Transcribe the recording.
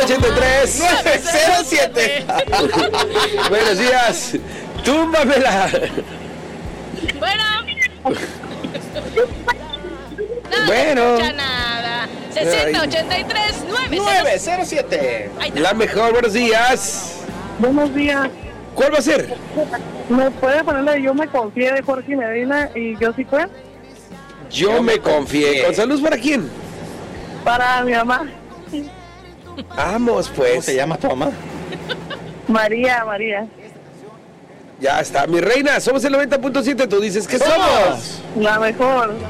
983 907. Buenos días. Túmbamela. Bueno. No, Bueno. no escucha nada. 6083 907. Ahí está. La mejor, buenos días. Buenos días. ¿Cuál va a ser? ¿Me puede ponerle Yo me confié de Jorge Medina y Yo sí fue? Yo me confié. ¿Con saludos para quién? Para mi mamá, Vamos, ¿Cómo pues. se llama tu mamá? María. Ya está, mi reina. Somos el 90.7. Tú dices que somos. La mejor.